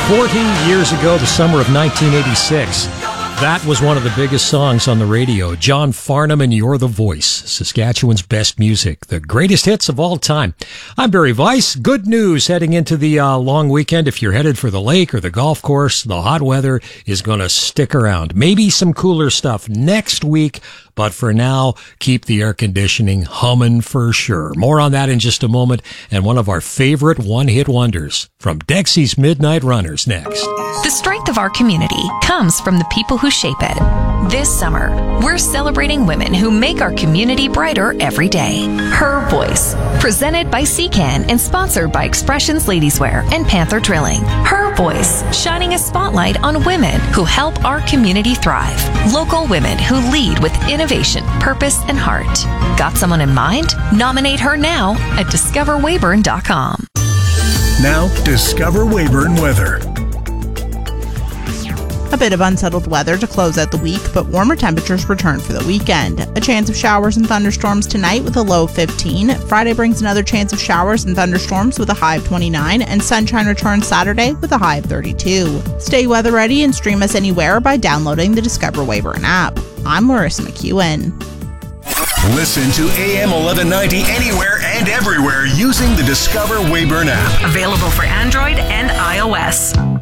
40 years ago, the summer of 1986. That was one of the biggest songs on the radio. John Farnham and You're the Voice, Saskatchewan's best music, the greatest hits of all time. I'm Barry Weiss. Good news heading into the long weekend. If you're headed for the lake or the golf course, the hot weather is going to stick around. Maybe some cooler stuff next week, but for now, keep the air conditioning humming for sure. More on that in just a moment, and one of our favorite one-hit wonders from Dexy's Midnight Runners next. The strength of our community comes from the people who shape it. This summer, we're celebrating women who make our community brighter every day. Her Voice, presented by CCAN and sponsored by Expressions Ladieswear and Panther Drilling. Her Voice, shining a spotlight on women who help our community thrive. Local women who lead with innovation, purpose, and heart. Got someone in mind? Nominate her now at discoverweyburn.com. Now, Discover Weyburn weather. A bit of unsettled weather to close out the week, but warmer temperatures return for the weekend. A chance of showers and thunderstorms tonight with a low of 15. Friday brings another chance of showers and thunderstorms with a high of 29, and sunshine returns Saturday with a high of 32. Stay weather ready and stream us anywhere by downloading the Discover Weyburn app. I'm Marissa McEwen. Listen to AM 1190 anywhere and everywhere using the Discover Weyburn app. Available for Android and iOS.